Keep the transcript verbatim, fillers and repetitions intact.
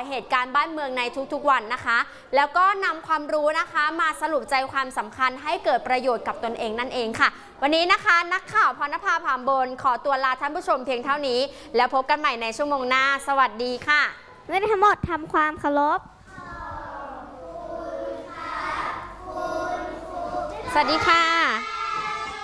เหตุการณ์บ้านเมืองในทุกๆวันนะคะแล้วก็นำความรู้นะคะมาสรุปใจความสำคัญให้เกิดประโยชน์กับตนเองนั่นเองค่ะวันนี้นะคะนักข่าวพรณภาผามบนขอตัวลาท่านผู้ชมเพียงเท่านี้แล้วพบกันใหม่ในชั่วโมงหน้าสวัสดีค่ะเรื่องทั้งหมดทำความเคารพสวัสดีค่ะ